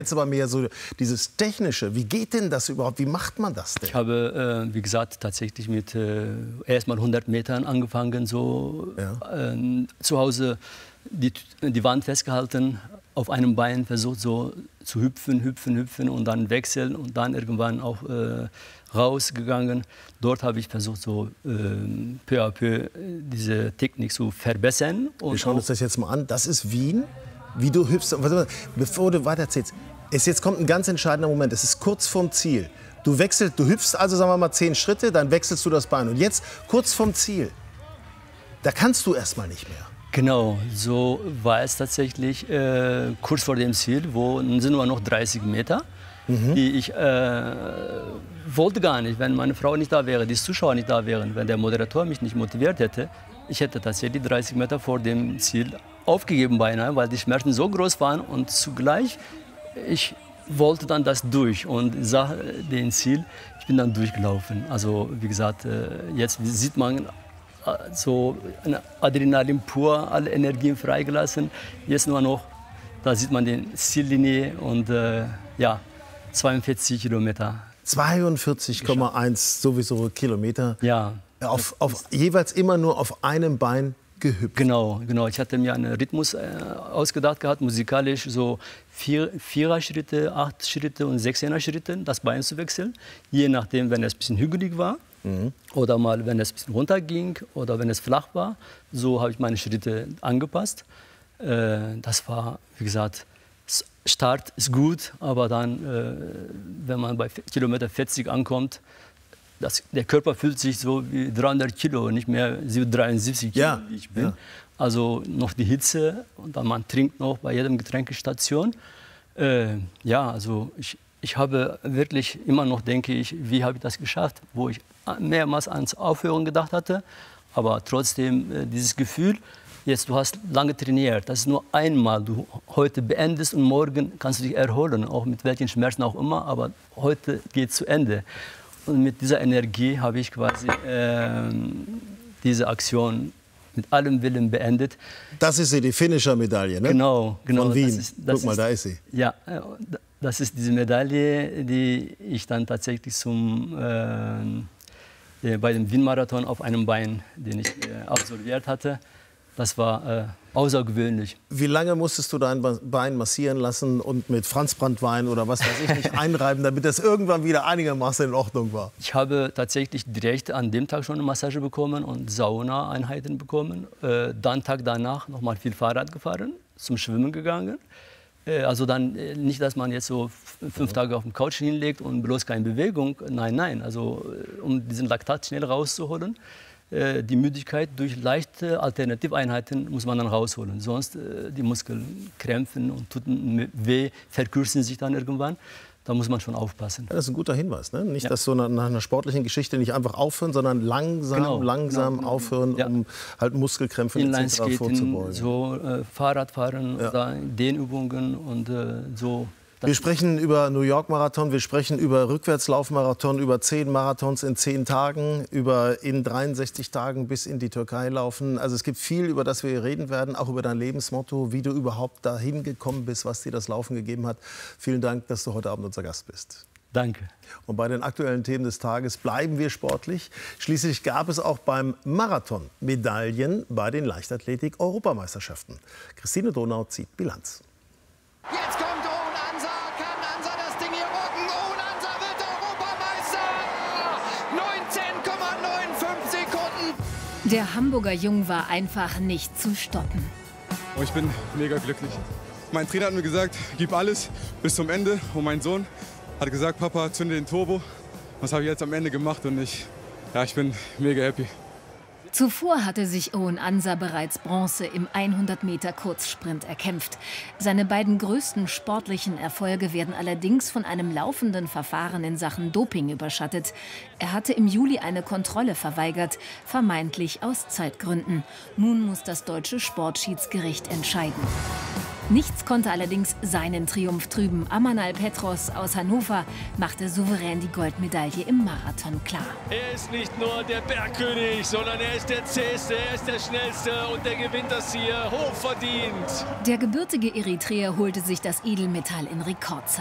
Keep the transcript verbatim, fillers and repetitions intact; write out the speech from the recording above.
Jetzt aber mehr so dieses Technische. Wie geht denn das überhaupt? Wie macht man das denn? Ich habe, äh, wie gesagt, tatsächlich mit äh, erst mal hundert Metern angefangen, so ja. äh, zu Hause die, die Wand festgehalten, auf einem Bein versucht so zu hüpfen, hüpfen, hüpfen und dann wechseln und dann irgendwann auch äh, rausgegangen. Dort habe ich versucht, so äh, peu à peu diese Technik zu verbessern. Und wir schauen uns das jetzt mal an. Das ist Wien. Wie du hüpfst. Bevor du weiterzählst, es jetzt kommt ein ganz entscheidender Moment. Es ist kurz vorm Ziel. Du wechselst, du hüpfst also, sagen wir mal, zehn Schritte, dann wechselst du das Bein. Und jetzt kurz vorm Ziel, da kannst du erst mal nicht mehr. Genau, so war es tatsächlich äh, kurz vor dem Ziel, wo sind nur noch dreißig Meter. Mhm. Die ich äh, wollte gar nicht, wenn meine Frau nicht da wäre, die Zuschauer nicht da wären, wenn der Moderator mich nicht motiviert hätte. Ich hätte tatsächlich dreißig Meter vor dem Ziel aufgegeben beinahe, weil die Schmerzen so groß waren und zugleich ich wollte dann das durch und sah den Ziel, ich bin dann durchgelaufen. Also wie gesagt, jetzt sieht man so Adrenalin pur, alle Energien freigelassen. Jetzt nur noch, da sieht man die Ziellinie und äh, ja, zweiundvierzig Kilometer. zweiundvierzig Komma eins sowieso Kilometer. Ja. Auf, auf, jeweils immer nur auf einem Bein gehüpft. Genau, genau. Ich hatte mir einen Rhythmus äh, ausgedacht gehabt, musikalisch so vier, Vierer-Schritte, acht Schritte und Sechzehner-Schritte, das Bein zu wechseln. Je nachdem, wenn es ein bisschen hügelig war mhm. oder mal, wenn es ein bisschen runter ging oder wenn es flach war. So habe ich meine Schritte angepasst. Äh, das war, wie gesagt, Start ist gut, aber dann, äh, wenn man bei Kilometer vierzig ankommt, Das, der Körper fühlt sich so wie dreihundert Kilo, nicht mehr dreiundsiebzig Kilo, ja, wie ich bin. Ja. Also noch die Hitze und dann man trinkt noch bei jedem Getränkestation. Äh, ja, also ich, ich habe wirklich immer noch, denke ich, wie habe ich das geschafft, wo ich mehrmals ans Aufhören gedacht hatte, aber trotzdem äh, dieses Gefühl, jetzt du hast lange trainiert, das ist nur einmal, du heute beendest und morgen kannst du dich erholen, auch mit welchen Schmerzen auch immer, aber heute geht es zu Ende. Und mit dieser Energie habe ich quasi äh, diese Aktion mit allem Willen beendet. Das ist sie, die Finisher-Medaille, ne? Genau, genau. Von Wien. Das ist, das Guck mal, ist, da ist sie. Ja, das ist diese Medaille, die ich dann tatsächlich zum, äh, bei dem Wien-Marathon auf einem Bein, den ich äh, absolviert hatte. Das war äh, außergewöhnlich. Wie lange musstest du dein Bein massieren lassen und mit Franzbranntwein oder was weiß ich nicht einreiben, damit das irgendwann wieder einigermaßen in Ordnung war? Ich habe tatsächlich direkt an dem Tag schon eine Massage bekommen und Sauna-Einheiten bekommen. Äh, dann Tag danach noch mal viel Fahrrad gefahren, zum Schwimmen gegangen. Äh, also dann äh, nicht, dass man jetzt so fünf Tage auf dem Couch hinlegt und bloß keine Bewegung. Nein, nein. Also äh, um diesen Laktat schnell rauszuholen. Die Müdigkeit durch leichte Alternativeinheiten muss man dann rausholen. Sonst äh, die Muskeln krämpfen und tun weh, verkürzen sich dann irgendwann. Da muss man schon aufpassen. Ja, das ist ein guter Hinweis, ne? Nicht, ja. dass so nach einer sportlichen Geschichte nicht einfach aufhören, sondern langsam, genau, langsam genau, aufhören, ja. um halt Muskelkrämpfe et cetera vorzubeugen. So äh, Fahrradfahren, ja. oder Dehnübungen und äh, so. Wir sprechen über New York Marathon, wir sprechen über Rückwärtslaufmarathon, über zehn Marathons in zehn Tagen, über in dreiundsechzig Tagen bis in die Türkei laufen. Also es gibt viel, über das wir hier reden werden, auch über dein Lebensmotto, wie du überhaupt dahin gekommen bist, was dir das Laufen gegeben hat. Vielen Dank, dass du heute Abend unser Gast bist. Danke. Und bei den aktuellen Themen des Tages bleiben wir sportlich. Schließlich gab es auch beim Marathon Medaillen bei den Leichtathletik-Europameisterschaften. Christine Donau zieht Bilanz. Jetzt kommt Der Hamburger Jung war einfach nicht zu stoppen. Oh, ich bin mega glücklich. Mein Trainer hat mir gesagt, gib alles bis zum Ende. Und mein Sohn hat gesagt, Papa, zünde den Turbo. Das habe ich jetzt am Ende gemacht und ich, ja, ich bin mega happy. Zuvor hatte sich Owen Ansa bereits Bronze im hundert Meter Kurzsprint erkämpft. Seine beiden größten sportlichen Erfolge werden allerdings von einem laufenden Verfahren in Sachen Doping überschattet. Er hatte im Juli eine Kontrolle verweigert, vermeintlich aus Zeitgründen. Nun muss das deutsche Sportschiedsgericht entscheiden. Nichts konnte allerdings seinen Triumph trüben. Amanal Petros aus Hannover machte souverän die Goldmedaille im Marathon klar. Er ist nicht nur der Bergkönig, sondern er ist der Zähste, er ist der Schnellste und der gewinnt das hier hochverdient. Der gebürtige Eritreer holte sich das Edelmetall in Rekordzeit.